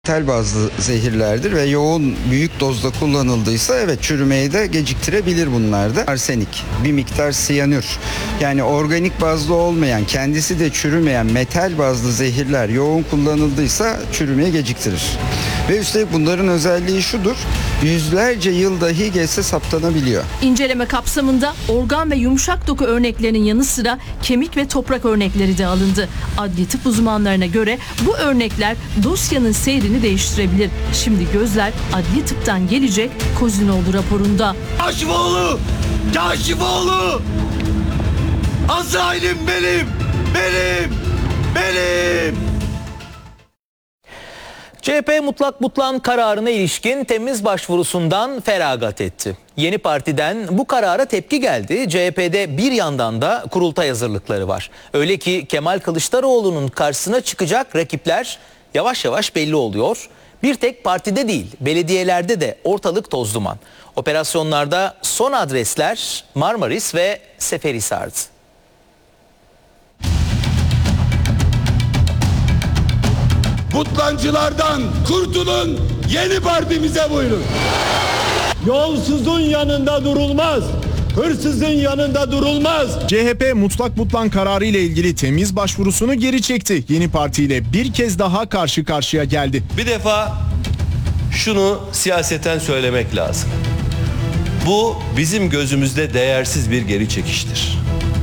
Metal bazlı zehirlerdir ve yoğun büyük dozda kullanıldıysa evet çürümeyi de geciktirebilir bunlarda. Arsenik, bir miktar siyanür, yani organik bazlı olmayan, kendisi de çürümeyen metal bazlı zehirler yoğun kullanıldıysa çürümeyi geciktirir. Ve üstelik bunların özelliği şudur: yüzlerce yıl dahi geçse saptanabiliyor. İnceleme kapsamında organ ve yumuşak doku örneklerinin yanı sıra kemik ve toprak örnekleri de alındı. Adli tıp uzmanlarına göre bu örnekler dosyanın seyrini değiştirebilir. Şimdi gözler adli tıptan gelecek Kozinoğlu raporunda. Kaşifoğlu! Kaşifoğlu! Azrail'im benim! Benim! CHP mutlak butlan kararına ilişkin temiz başvurusundan feragat etti. Yeni Parti'den bu karara tepki geldi. CHP'de bir yandan da kurultay hazırlıkları var. Öyle ki Kemal Kılıçdaroğlu'nun karşısına çıkacak rakipler yavaş yavaş belli oluyor. Bir tek partide değil, belediyelerde de ortalık toz duman. Operasyonlarda son adresler Marmaris ve Seferihisar'dı. Butlancılardan kurtulun, yeni partimize buyurun. Yolsuzun yanında durulmaz, hırsızın yanında durulmaz. CHP mutlak butlan kararı ile ilgili temiz başvurusunu geri çekti. Yeni partiyle bir kez daha karşı karşıya geldi. Bir defa şunu siyaseten söylemek lazım. Bu bizim gözümüzde değersiz bir geri çekiştir.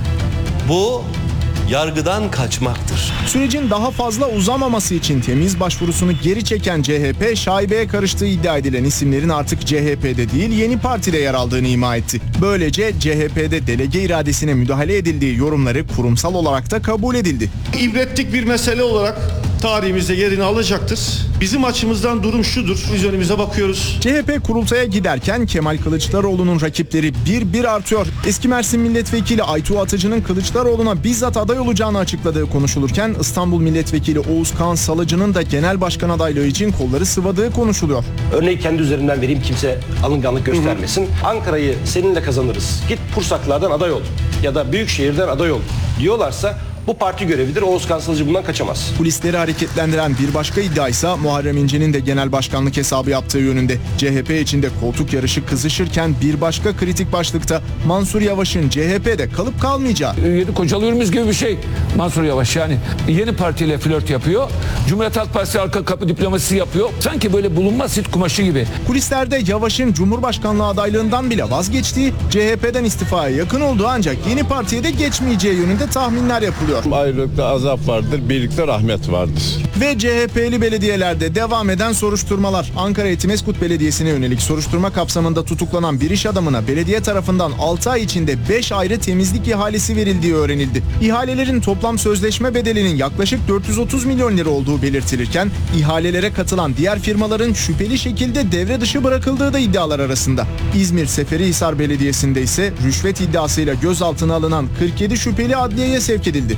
Bu yargıdan kaçmaktır. Sürecin daha fazla uzamaması için temiz başvurusunu geri çeken CHP, şaibeye karıştığı iddia edilen isimlerin artık CHP'de değil Yeni Parti'de yer aldığını ima etti. Böylece CHP'de delege iradesine müdahale edildiği yorumları kurumsal olarak da kabul edildi. İbretlik bir mesele olarak tarihimizde yerini alacaktır. Bizim açımızdan durum şudur. Biz önümüze bakıyoruz. CHP kurultaya giderken Kemal Kılıçdaroğlu'nun rakipleri bir artıyor. Eski Mersin Milletvekili Aytuğ Atıcı'nın Kılıçdaroğlu'na bizzat aday olacağını açıkladığı konuşulurken İstanbul Milletvekili Oğuzkan Salıcı'nın da genel başkan adaylığı için kolları sıvadığı konuşuluyor. Örneği kendi üzerimden vereyim, kimse alınganlık göstermesin. Ankara'yı seninle kazanırız, git Pursaklar'dan aday ol ya da Büyükşehir'den aday ol diyorlarsa bu parti görevidir. Oğuzkan Salıcı bundan kaçamaz. Kulisleri hareketlendiren bir başka iddia ise Muharrem İnce'nin de genel başkanlık hesabı yaptığı yönünde. CHP içinde koltuk yarışı kızışırken bir başka kritik başlıkta Mansur Yavaş'ın CHP'de kalıp kalmayacağı. Kocalıyoruz gibi bir şey Mansur Yavaş, yani yeni partiyle flört yapıyor. Cumhuriyet Halk Partisi arka kapı diplomasisi yapıyor. Sanki böyle bulunmaz sit kumaşı gibi. Kulislerde Yavaş'ın Cumhurbaşkanlığı adaylığından bile vazgeçtiği, CHP'den istifaya yakın olduğu ancak Yeni Parti'ye de geçmeyeceği yönünde tahminler yapılıyor. Ayrılıkta azap vardır, birlikte rahmet vardır. Ve CHP'li belediyelerde devam eden soruşturmalar. Ankara Etimeskut Belediyesi'ne yönelik soruşturma kapsamında tutuklanan bir iş adamına belediye tarafından 6 ay içinde 5 ayrı temizlik ihalesi verildiği öğrenildi. İhalelerin toplam sözleşme bedelinin yaklaşık 430 milyon lira olduğu belirtilirken, ihalelere katılan diğer firmaların şüpheli şekilde devre dışı bırakıldığı da iddialar arasında. İzmir Seferihisar Belediyesi'nde ise rüşvet iddiasıyla gözaltına alınan 47 şüpheli adliyeye sevk edildi.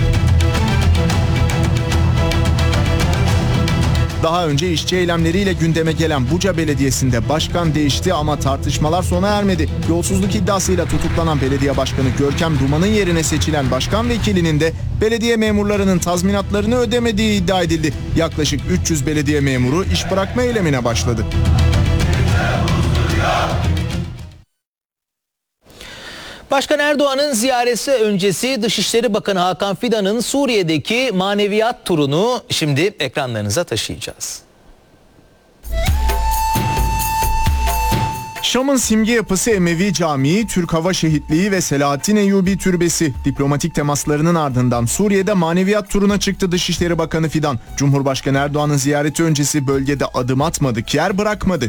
Daha önce işçi eylemleriyle gündeme gelen Buca Belediyesi'nde başkan değişti ama tartışmalar sona ermedi. Yolsuzluk iddiasıyla tutuklanan belediye başkanı Görkem Duman'ın yerine seçilen başkan vekilinin de belediye memurlarının tazminatlarını ödemediği iddia edildi. Yaklaşık 300 belediye memuru iş bırakma eylemine başladı. Başkan Erdoğan'ın ziyareti öncesi Dışişleri Bakanı Hakan Fidan'ın Suriye'deki maneviyat turunu şimdi ekranlarınıza taşıyacağız. Şam'ın simge yapısı Emevi Camii, Türk Hava Şehitliği ve Selahattin Eyyubi Türbesi. Diplomatik temaslarının ardından Suriye'de maneviyat turuna çıktı Dışişleri Bakanı Fidan. Cumhurbaşkanı Erdoğan'ın ziyareti öncesi bölgede adım atmadık yer bırakmadı.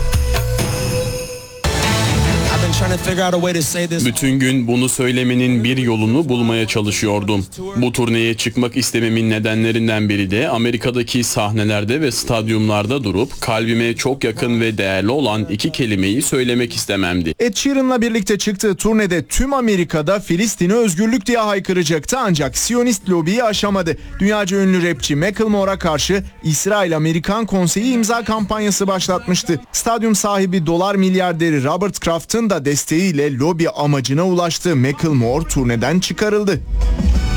Bütün gün bunu söylemenin bir yolunu bulmaya çalışıyordum. Bu turneye çıkmak istememin nedenlerinden biri de Amerika'daki sahnelerde ve stadyumlarda durup kalbime çok yakın ve değerli olan iki kelimeyi söylemek istememdi. Ed Sheeran'la birlikte çıktığı turnede tüm Amerika'da Filistin'e özgürlük diye haykıracaktı ancak Siyonist lobiyi aşamadı. Dünyaca ünlü rapçi Macklemore'a karşı İsrail-Amerikan Konseyi imza kampanyası başlatmıştı. Stadyum sahibi dolar milyarderi Robert Kraft'ın da desteğiyle lobi amacına ulaştı. Macklemore turneden çıkarıldı.